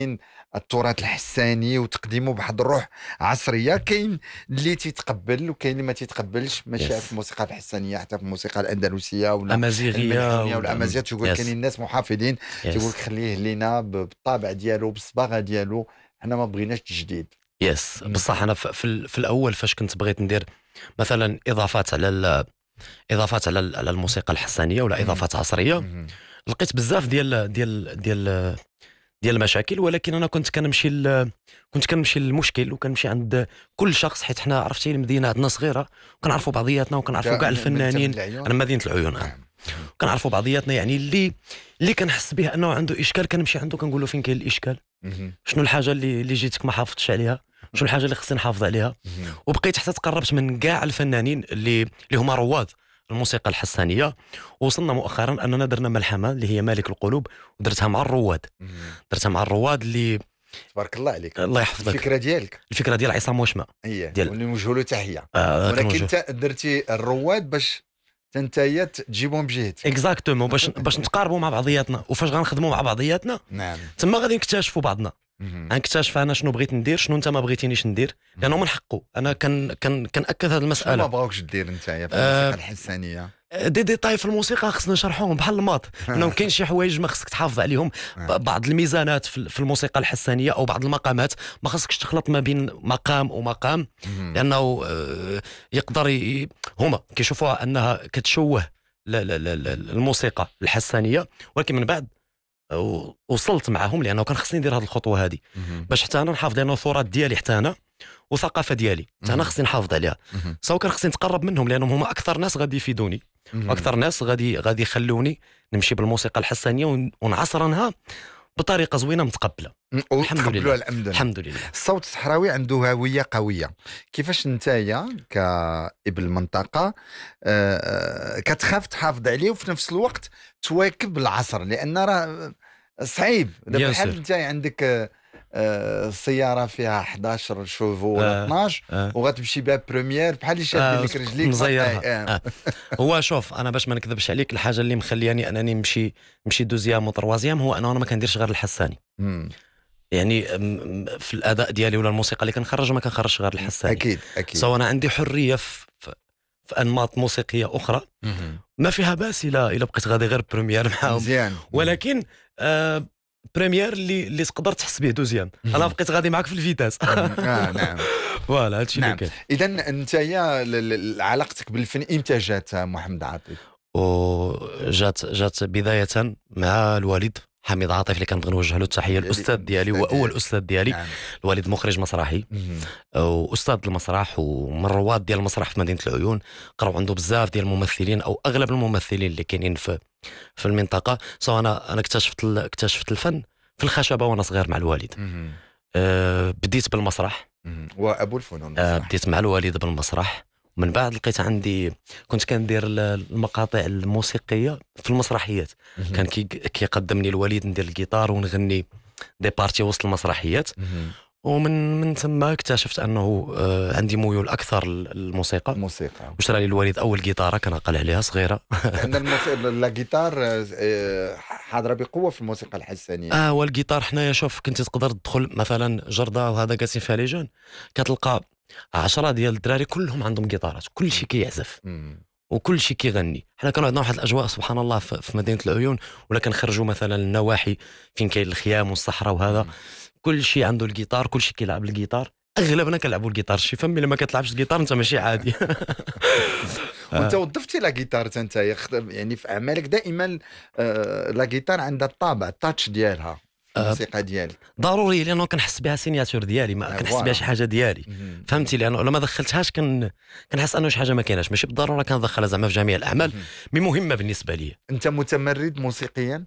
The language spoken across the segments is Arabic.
التراث الحساني وتقديمه بواحد الروح عصريه. كاين اللي تيتقبل وكاين اللي ما تيتقبلش، ماشي في يس. الموسيقى الحسانيه، حتى في الموسيقى الاندلسيه ولا امازيغيه الملحونيه ولا ولا الامازيغيه. تقول كاينين يس. الناس محافظين، تيقول لك يس. خليه لينا بالطابع ديالو بالصباغه ديالو، حنا ما بغيناش تجديد. يس مم. بصح انا في الاول فاش كنت بغيت ندير مثلا اضافات على على الموسيقى الحسانيه ولا مم. اضافات عصريه، مم. لقيت بزاف ديال المشاكل. ولكن انا كنت كنمشي للمشكل وكنمشي عند كل شخص، حيت حنا عرفتي المدينه عندنا صغيره وكنعرفوا بعضياتنا انت وكنعرفوا كاع انت من الفنانين. انا العيون. مدينه العيون نعم. مم. كنعرفوا بعضياتنا، يعني اللي كنحس به انه عنده اشكال كنمشي عنده كنقول له فين كاين الاشكال، مم. شنو الحاجه اللي جيتك ما حافظتش عليها، شنو الحاجه اللي خصني نحافظ عليها. مم. وبقيت حتى تقربت من كاع الفنانين اللي هما رواد الموسيقى الحسانيه. وصلنا مؤخرا اننا درنا ملحمه اللي هي مالك القلوب، ودرتها مع الرواد. مم. درتها مع الرواد اللي تبارك الله عليك. الله يحفظك. الفكره ديالك الفكره ديال عصام وشمه هي ديال واللي نوجهوا له تحيه، ولكن كنوجه انت درتي الرواد باش نتايا تجيبهم بجهتك. اكزاكتومون باش نتقاربوا مع بعضياتنا. وفاش غنخدموا مع بعضياتنا نعم. تما غادي نكتشفوا بعضنا، مهم. غنكتشف انا شنو بغيت ندير، شنو انت ما بغيتينيش ندير، لانه من حقه. انا كنأكد هذه شنو ما المساله. بغاوكش دير نتايا في الموسيقى آه، الحسانيه؟ دي ديتاي في الموسيقى خصنا نشرحوهم بحال الماط، انه كاين شي حوايج ما خصك تحافظ عليهم. بعض الميزانات في الموسيقى الحسانيه او بعض المقامات ما خصكش تخلط ما بين مقام ومقام، مهم. لانه يقدر هما كيشوفوها انها كتشوه الموسيقى الحسانيه. ولكن من بعد وصلت معهم، لانه كان خصني ندير هذه الخطوه هذه مهم. باش حتى انا نحافظ، لانه التراث ديالي حتى انا وثقافه ديالي حتى انا مهم. خصني نحافظ عليها. مهم. سواء كان خصني نتقرب منهم، لانهم هما اكثر ناس غادي يفيدوني، مهم. واكثر ناس غادي يخلوني نمشي بالموسيقى الحسانيه ونعصرنها بطريقه زوينه متقبله. الحمد وتقبلوا لله. الحمد لله. الحمد لله. الصوت الصحراوي عنده هويه قويه. كيفاش نتايا كابن المنطقه كتخاف تحافظ عليه وفي نفس الوقت تواكب العصر؟ لان راه صعيب دابا. بيان بحال سور. انت عندك سياره فيها 11 شوفو ولا 12 وغتمشي بها بريمير، بحال اللي شادين لك رجليك مزيرها. هو شوف، انا باش ما نكذبش عليك، الحاجه اللي مخلياني انني نمشي دوزيام وطروازيام هو انه انا ما كنديرش غير الحساني. مم. يعني في الاداء ديالي ولا الموسيقى اللي كنخرج ما كنخرجش غير الحساني. اكيد اكيد. سواء انا عندي حريه في انماط موسيقيه اخرى مهم. ما فيها باس الا بقيت غادي غير بريمير معاهم. مزيان. ولكن بريمير اللي تقدر تحس به دوزيام، انا بقيت غادي معاك في الفيتاس. نعم. فوالا هادشي اللي نعم. كاين. اذا نتايا علاقتك بالفن امتى جات محمد عاطف؟ وجات بدايه مع الوالد حميد عاطف، اللي كنبغي نوجه له التحيه، الاستاذ ديالي هو اول استاذ ديالي. نعم. الوالد مخرج مسرحي واستاذ المسرح ومن رواد ديال المسرح في مدينه العيون. قراو عنده بزاف ديال الممثلين او اغلب الممثلين اللي كاينين في المنطقه. سو انا اكتشفت الفن في الخشبه وانا صغير مع الوالد. بديت بالمسرح. وابو الفنون بديت مع الوالد بالمسرح. من بعد لقيت كنت كندير المقاطع الموسيقيه في المسرحيات. كان كيقدمني الوالد ندير الجيتار ونغني دي بارتي وسط المسرحيات. ومن ثم اكتشفت انه عندي ميول اكثر للموسيقى. وشرى لي الوالد اول جيتاره كنعقل عليها صغيره. لان الجيتار حاضره بقوه في الموسيقى الحسانيه. والجيتار حنايا شوف، كنت تقدر تدخل مثلا جرده وهذا جالسين فيها لي جون، كتلقى 10 ديال الدراري كلهم عندهم جيتارات، كل شيء كيعزف وكل شيء كيغني. حنا كانوا عندنا واحد الاجواء سبحان الله في مدينه العيون، ولا كنخرجوا مثلا النواحي فين كاين الخيام والصحراء وهذا، كل شيء عنده الجيتار، كل شيء كيلعب الجيتار. اغلبنا كنلعبوا الجيتار. شي فهم الا ما كتلعبش الجيتار انت ماشي عادي. وانت وظفتي لا جيتار انت يعني في اعمالك دائما لا جيتار عندها الطابع التاتش ديالها في الموسيقى ديالك ضروري، لانه كنحس بها سيناتور ديالي، ما كنحس بها شي حاجه ديالي. فهمتي؟ لانه لو ما دخلتهاش كنحس انه شي حاجه ما كايناش. ماشي بالضروره كندخلها زعما في جميع الاعمال، مي مهمه بالنسبه لي. انت متمرد موسيقيا؟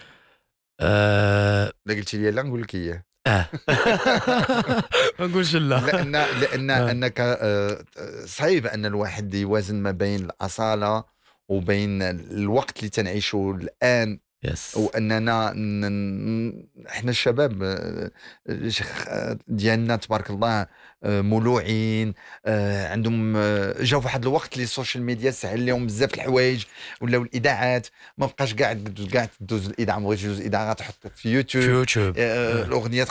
لا قلتي لي لا نقول لك اياه. ما نقولش لا. لان انك صعيب ان الواحد يوازن ما بين الاصاله وبين الوقت اللي تنعيشه الان يس واننا احنا الشباب ديالنا تبارك الله مولوعين، عندهم جاو في واحد الوقت اللي السوشيال ميديا سهل لهم بزاف الحوايج، ولاو الاذاعات ما بقاش قاعد تدوز الاذاعه، بغيت تدوز الاذاعه تحط في يوتيوب في يوتيوب الاغنيه